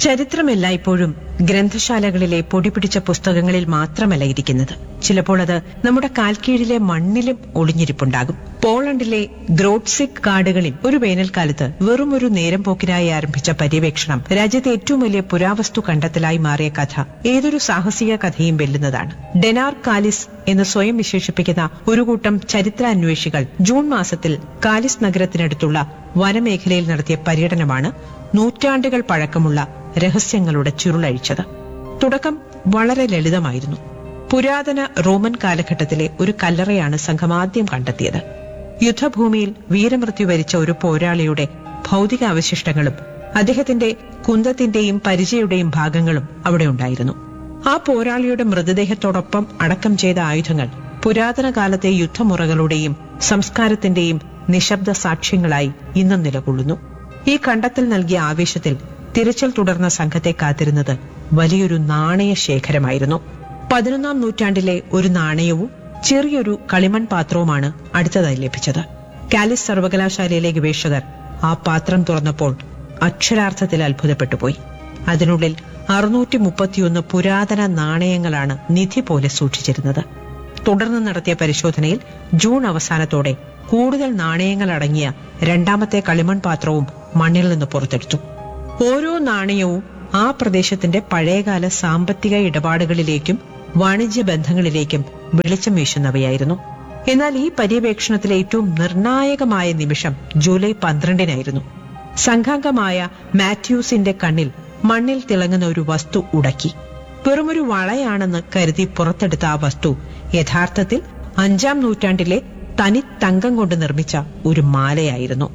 ചരിത്രം എല്ലായ്പ്പോഴും ഗ്രന്ഥശാലകളിലെ പൊടിപിടിച്ച പുസ്തകങ്ങളിൽ മാത്രമല്ല ഇരിക്കുന്നത്. ചിലപ്പോൾ അത് നമ്മുടെ കാൽക്കീഴിലെ മണ്ണിലും ഒളിഞ്ഞിരിപ്പുണ്ടാകും. പോളണ്ടിലെ ഗ്രോഡ്സിക് കാടുകളിൽ ഒരു വേനൽക്കാലത്ത് വെറുമൊരു നേരം പോക്കിനായി ആരംഭിച്ച പര്യവേക്ഷണം രാജ്യത്തെ ഏറ്റവും വലിയ പുരാവസ്തു കണ്ടെത്തലായി മാറിയ കഥ ഏതൊരു സാഹസിക കഥയും വെല്ലുന്നതാണ്. ഡെനാർ കാലിസ് എന്ന് സ്വയം വിശേഷിപ്പിക്കുന്ന ഒരു കൂട്ടം ചരിത്രാന്വേഷികൾ ജൂൺ മാസത്തിൽ കാലിസ് നഗരത്തിനടുത്തുള്ള വനമേഖലയിൽ നടത്തിയ പര്യടനമാണ് നൂറ്റാണ്ടുകൾ പഴക്കമുള്ള രഹസ്യങ്ങളുടെ ചുരുളഴിച്ചത്. തുടക്കം വളരെ ലളിതമായിരുന്നു. പുരാതന റോമൻ കാലഘട്ടത്തിലെ ഒരു കല്ലറയാണ് സംഘം ആദ്യം കണ്ടെത്തിയത്. യുദ്ധഭൂമിയിൽ വീരമൃത്യു വരിച്ച ഒരു പോരാളിയുടെ ഭൗതിക അവശിഷ്ടങ്ങളും അദ്ദേഹത്തിന്റെ കുന്തത്തിന്റെയും പരിചയുടെയും ഭാഗങ്ങളും അവിടെ ഉണ്ടായിരുന്നു. ആ പോരാളിയുടെ മൃതദേഹത്തോടൊപ്പം അടക്കം ചെയ്ത ആയുധങ്ങൾ പുരാതന കാലത്തെ യുദ്ധമുറകളുടെയും സംസ്കാരത്തിന്റെയും നിശബ്ദ സാക്ഷ്യങ്ങളായി ഇന്നും നിലകൊള്ളുന്നു. ഈ കണ്ടെത്തൽ നൽകിയ ആവേശത്തിൽ തിരച്ചിൽ തുടർന്ന സംഘത്തെ കാത്തിരുന്നത് വലിയൊരു നാണയ ശേഖരമായിരുന്നു. 11ാം നൂറ്റാണ്ടിലെ ഒരു നാണയവും ചെറിയൊരു കളിമൺ പാത്രവുമാണ് അടുത്തതായി ലഭിച്ചത്. കാലിസ് സർവകലാശാലയിലെ ഗവേഷകർ ആ പാത്രം തുറന്നപ്പോൾ അക്ഷരാർത്ഥത്തിൽ അത്ഭുതപ്പെട്ടുപോയി. അതിനുള്ളിൽ 631 പുരാതന നാണയങ്ങളാണ് നിധി പോലെ സൂക്ഷിച്ചിരുന്നത്. തുടർന്ന് നടത്തിയ പരിശോധനയിൽ ജൂൺ അവസാനത്തോടെ കൂടുതൽ നാണയങ്ങൾ അടങ്ങിയ രണ്ടാമത്തെ കളിമൺ പാത്രവും മണ്ണിൽ നിന്ന് പുറത്തെടുത്തു. ഓരോ നാണയവും ആ പ്രദേശത്തിന്റെ പഴയകാല സാമ്പത്തിക ഇടപാടുകളിലേക്കും വാണിജ്യ ബന്ധങ്ങളിലേക്കും വെളിച്ചം വീശുന്നവയായിരുന്നു. എന്നാൽ ഈ പര്യവേക്ഷണത്തിലെ ഏറ്റവും നിർണായകമായ നിമിഷം ജൂലൈ 12-നായിരുന്നു. സംഘാംഗമായ മാത്യൂസിന്റെ കണ്ണിൽ മണ്ണിൽ തിളങ്ങുന്ന ഒരു വസ്തു ഉടക്കി. വെറുമൊരു വളയാണെന്ന് കരുതി പുറത്തെടുത്ത ആ വസ്തു യഥാർത്ഥത്തിൽ 5ാം നൂറ്റാണ്ടിലെ തനി തങ്കം കൊണ്ട് നിർമ്മിച്ച ഒരു മാലയായിരുന്നു.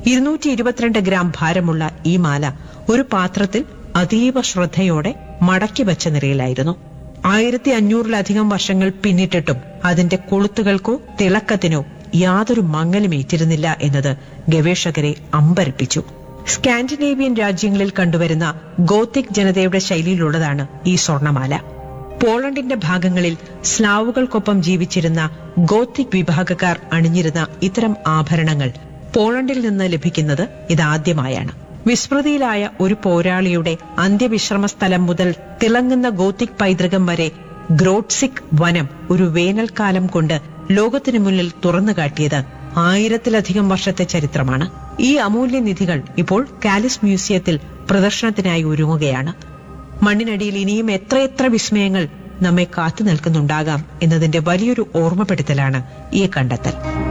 222 ഗ്രാം ഭാരമുള്ള ഈ മാല ഒരു പാത്രത്തിൽ അതീവ ശ്രദ്ധയോടെ മടക്കി വച്ച നിലയിലായിരുന്നു. 1500-ലധികം വർഷങ്ങൾ പിന്നിട്ടിട്ടും അതിന്റെ കൊളുത്തുകൾക്കോ തിളക്കത്തിനോ യാതൊരു മങ്ങലും ഏറ്റിരുന്നില്ല എന്നത് ഗവേഷകരെ അമ്പരപ്പിച്ചു. സ്കാൻഡിനേവിയൻ രാജ്യങ്ങളിൽ കണ്ടുവരുന്ന ഗോത്തിക് ജനതയുടെ ശൈലിയിലുള്ളതാണ് ഈ സ്വർണമാല. പോളണ്ടിന്റെ ഭാഗങ്ങളിൽ സ്ലാവുകൾക്കൊപ്പം ജീവിച്ചിരുന്ന ഗോത്തിക് വിഭാഗക്കാർ അണിഞ്ഞിരുന്ന ഇത്തരം ആഭരണങ്ങൾ പോളണ്ടിൽ നിന്ന് ലഭിക്കുന്നത് ഇതാദ്യമായാണ്. വിസ്മൃതിയിലായ ഒരു പോരാളിയുടെ അന്ത്യവിശ്രമ സ്ഥലം മുതൽ തിളങ്ങുന്ന ഗോത്തിക് പൈതൃകം വരെ ഗ്രോഡ്സിക് വനം ഒരു വേനൽക്കാലം കൊണ്ട് ലോകത്തിനു മുന്നിൽ തുറന്നുകാട്ടിയത് 1000-ലധികം വർഷത്തെ ചരിത്രമാണ്. ഈ അമൂല്യനിധികൾ ഇപ്പോൾ കാലിസ് മ്യൂസിയത്തിൽ പ്രദർശനത്തിനായി ഒരുങ്ങുകയാണ്. മണ്ണിനടിയിൽ ഇനിയും എത്രയെത്ര വിസ്മയങ്ങൾ നമ്മെ കാത്തു നിൽക്കുന്നുണ്ടാകാം എന്നതിന്റെ വലിയൊരു ഓർമ്മപ്പെടുത്തലാണ് ഈ കണ്ടെത്തൽ.